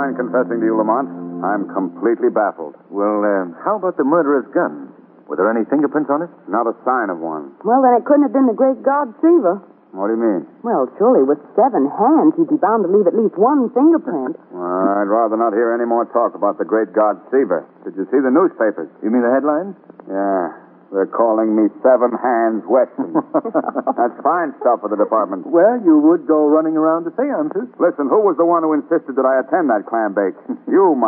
mind confessing to you, Lamont. I'm completely baffled. Well, how about the murderer's gun? Were there any fingerprints on it? Not a sign of one. Well, then it couldn't have been the great God Seaver. What do you mean? Well, surely with 7 hands, he'd be bound to leave at least one fingerprint. I'd rather not hear any more talk about the great God Seaver. Did you see the newspapers? You mean the headlines? Yeah. They're calling me 7 Hands Weston. That's fine stuff for the department. Well, you would go running around to seances. Listen, who was the one who insisted that I attend that clam bake? You,